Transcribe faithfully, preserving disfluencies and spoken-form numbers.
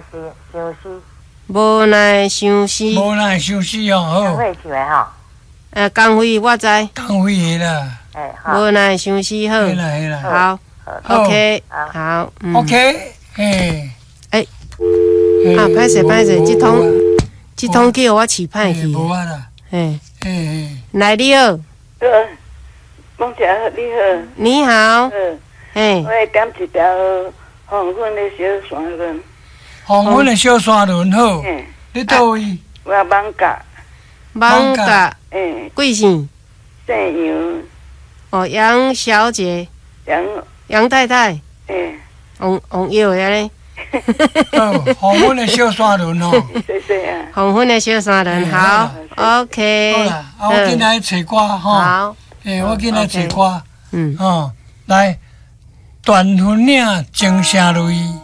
是相思， 无奈相思。 无奈相思哦，好。 会唱的吼。 呃，工会我知， 工会的啦。 哎，好。 无奈相思好。 嘿啦嘿啦。 好好 ，OK， 好好。嗯 OK， 嘿。 哎，啊，歹势歹势，这通这通叫我起歹去。 无啊啦。 嘿， 嘿嘿。 来你好。 呃，孟姐你好。 你好。 嗯。 嘿。 我会点一条黄昏的小山轮。 黄昏的小山轮好。 嗯。 你倒位？ 我艋舺。 艋舺。 嗯。 贵姓？ 姓杨。 哦，杨小姐。 杨。 杨太太。 嗯。 红红药的咧。 哦，黄昏的小山轮哦。 谢谢啊。 黄昏的小山轮，好 ，OK。 好啦，啊，我进来找歌吼。 好。 诶，我进来找歌。 嗯。 哦，来，断魂岭，情声泪。